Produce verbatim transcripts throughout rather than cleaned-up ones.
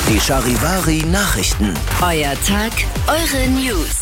Die Charivari Nachrichten. Euer Tag, eure News.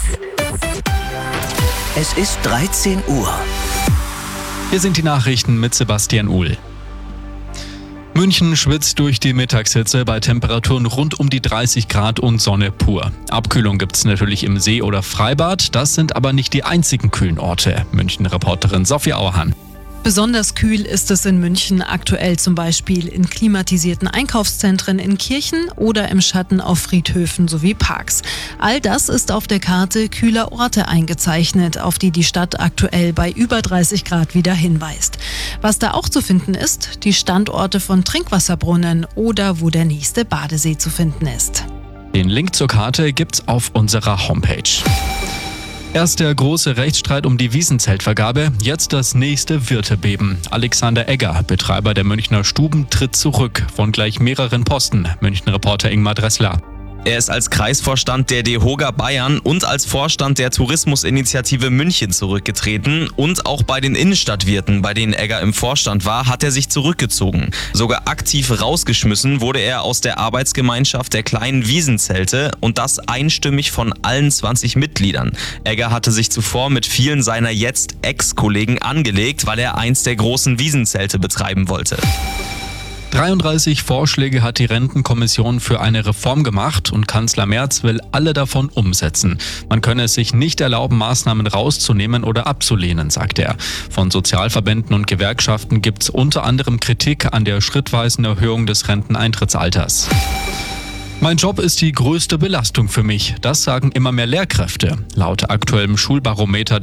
Es ist dreizehn Uhr. Hier sind die Nachrichten mit Sebastian Uhl. München schwitzt durch die Mittagshitze bei Temperaturen rund um die dreißig Grad und Sonne pur. Abkühlung gibt's natürlich im See oder Freibad, das sind aber nicht die einzigen kühlen Orte. München-Reporterin Sophie Auerhahn. Besonders kühl ist es in München aktuell zum Beispiel in klimatisierten Einkaufszentren in Kirchen oder im Schatten auf Friedhöfen sowie Parks. All das ist auf der Karte kühler Orte eingezeichnet, auf die die Stadt aktuell bei über dreißig Grad wieder hinweist. Was da auch zu finden ist, die Standorte von Trinkwasserbrunnen oder wo der nächste Badesee zu finden ist. Den Link zur Karte gibt's auf unserer Homepage. Erst der große Rechtsstreit um die Wiesenzeltvergabe, jetzt das nächste Wirtebeben. Alexander Egger, Betreiber der Münchner Stuben, tritt zurück von gleich mehreren Posten. München-Reporter Ingmar Dressler. Er ist als Kreisvorstand der DEHOGA Bayern und als Vorstand der Tourismusinitiative München zurückgetreten. Und auch bei den Innenstadtwirten, bei denen Egger im Vorstand war, hat er sich zurückgezogen. Sogar aktiv rausgeschmissen wurde er aus der Arbeitsgemeinschaft der kleinen Wiesenzelte und das einstimmig von allen zwanzig Mitgliedern. Egger hatte sich zuvor mit vielen seiner jetzt Ex-Kollegen angelegt, weil er eins der großen Wiesenzelte betreiben wollte. dreiunddreißig Vorschläge hat die Rentenkommission für eine Reform gemacht und Kanzler Merz will alle davon umsetzen. Man könne es sich nicht erlauben, Maßnahmen rauszunehmen oder abzulehnen, sagt er. Von Sozialverbänden und Gewerkschaften gibt es unter anderem Kritik an der schrittweisen Erhöhung des Renteneintrittsalters. Mein Job ist die größte Belastung für mich, das sagen immer mehr Lehrkräfte. Laut aktuellem Schulbarometer